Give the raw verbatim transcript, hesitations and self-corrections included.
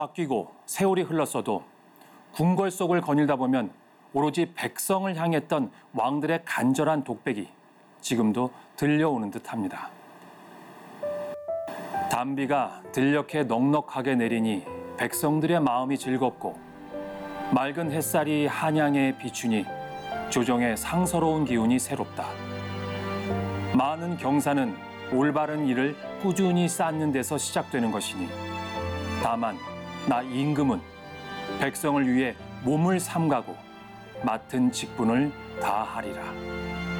바뀌고 세월이 흘렀어도 궁궐 속을 거닐다 보면 오로지 백성을 향했던 왕들의 간절한 독백이 지금도 들려오는 듯합니다. 단비가 들녘에 넉넉하게 내리니 백성들의 마음이 즐겁고 맑은 햇살이 한양에 비추니 조정의 상서로운 기운이 새롭다. 많은 경사는 올바른 일을 꾸준히 쌓는 데서 시작되는 것이니 다만 나 임금은 백성을 위해 몸을 삼가고 맡은 직분을 다하리라.